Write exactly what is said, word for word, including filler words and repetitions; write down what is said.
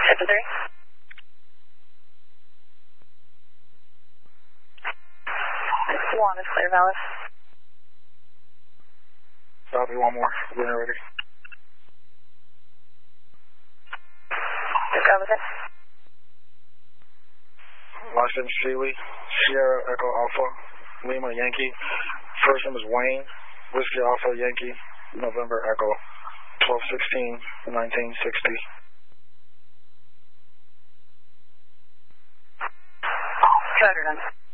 seven three. One is clear, valid. Copy, one more. Getting ready. Go with it. Los Angeles Sealy, Sierra Echo Alpha, Lima Yankee. First name is Wayne, Whiskey Alpha Yankee, November Echo, twelve sixteen nineteen sixty. Two hundred.